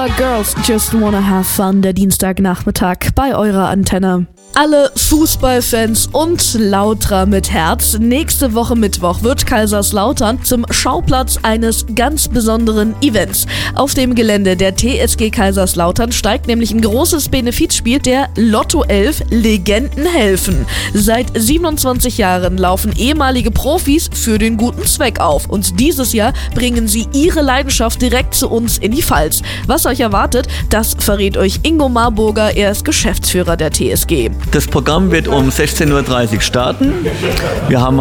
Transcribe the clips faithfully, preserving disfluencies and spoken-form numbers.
Girls Just Wanna Have Fun, der Dienstagnachmittag bei eurer Antenne. Alle Fußballfans und Lauterer mit Herz, nächste Woche Mittwoch wird Kaiserslautern zum Schauplatz eines ganz besonderen Events. Auf dem Gelände der T S G Kaiserslautern steigt nämlich ein großes Benefizspiel der Lotto elf Legenden helfen. Seit siebenundzwanzig Jahren laufen ehemalige Profis für den guten Zweck auf und dieses Jahr bringen sie ihre Leidenschaft direkt zu uns in die Pfalz. Was euch erwartet, das verrät euch Ingo Marburger, er ist Geschäftsführer der T S G. Das Programm wird um sechzehn Uhr dreißig starten. Wir haben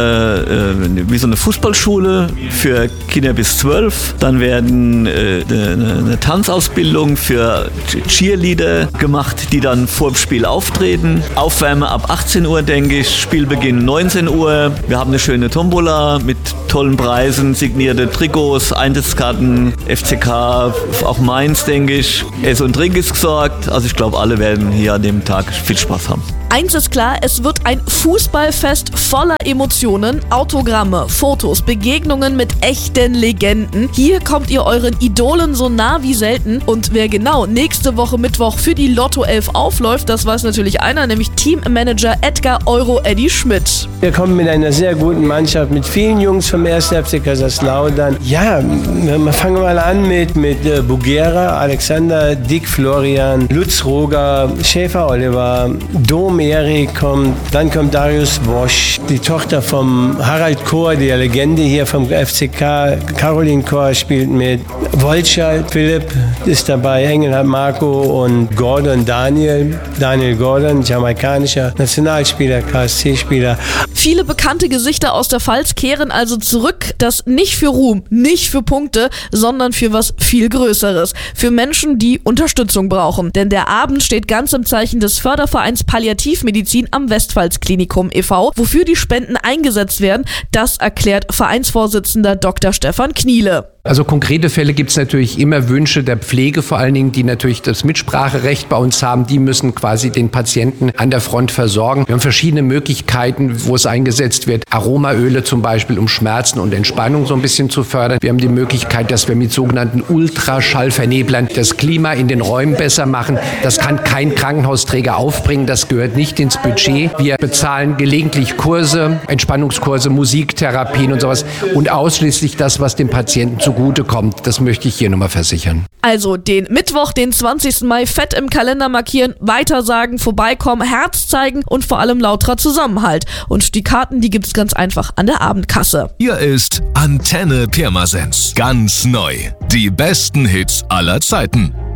eine, äh, wie so eine Fußballschule für Kinder bis zwölf. Dann werden äh, eine, eine Tanzausbildung für Cheerleader gemacht, die dann vor dem Spiel auftreten. Aufwärme ab achtzehn Uhr, denke ich. Spielbeginn neunzehn Uhr. Wir haben eine schöne Tombola mit tollen Preisen, signierte Trikots, Eintrittskarten, F C K, auch Mainz, denke ich. Ess und Trink ist gesorgt. Also ich glaube, alle werden hier an dem Tag viel Spaß haben. Eins ist klar, es wird ein Fußballfest voller Emotionen, Autogramme, Fotos, Begegnungen mit echten Legenden. Hier kommt ihr euren Idolen so nah wie selten. Und wer genau nächste Woche Mittwoch für die Lotto elf aufläuft, das weiß natürlich einer, nämlich Teammanager Edgar Euro Eddie Schmidt. Wir kommen mit einer sehr guten Mannschaft, mit vielen Jungs vom ersten F C Kaiserslautern. Ja, wir fangen mal an mit, mit äh, Bugera, Alexander, Dick Florian, Lutz Roger, Schäfer Oliver, Dom Erik kommt, dann kommt Darius Wosch, die Tochter vom Harald Kohr, der Legende hier vom F C K, Caroline Kohr spielt mit, Wolscher Philipp ist dabei, Engelhardt Marco und Gordon Daniel, Daniel Gordon, jamaikanischer Nationalspieler, K S C-Spieler. Viele bekannte Gesichter aus der Pfalz kehren also zurück, das nicht für Ruhm, nicht für Punkte, sondern für was viel Größeres. Für Menschen, die Unterstützung brauchen. Denn der Abend steht ganz im Zeichen des Fördervereins Palliativmedizin am Westpfalz-Klinikum e V Wofür die Spenden eingesetzt werden, das erklärt Vereinsvorsitzender Doktor Stefan Kniele. Also konkrete Fälle gibt es natürlich immer, Wünsche der Pflege vor allen Dingen, die natürlich das Mitspracherecht bei uns haben. Die müssen quasi den Patienten an der Front versorgen. Wir haben verschiedene Möglichkeiten, wo es eingesetzt wird. Aromaöle zum Beispiel, um Schmerzen und Entspannung so ein bisschen zu fördern. Wir haben die Möglichkeit, dass wir mit sogenannten Ultraschallverneblern das Klima in den Räumen besser machen. Das kann kein Krankenhausträger aufbringen. Das gehört nicht ins Budget. Wir bezahlen gelegentlich Kurse, Entspannungskurse, Musiktherapien und sowas. Und ausschließlich das, was dem Patienten zu zugute kommt. Das möchte ich hier nochmal versichern. Also den Mittwoch, den zwanzigsten Mai fett im Kalender markieren, weitersagen, vorbeikommen, Herz zeigen und vor allem lauterer Zusammenhalt. Und die Karten, die gibt's ganz einfach an der Abendkasse. Hier ist Antenne Pirmasens. Ganz neu. Die besten Hits aller Zeiten.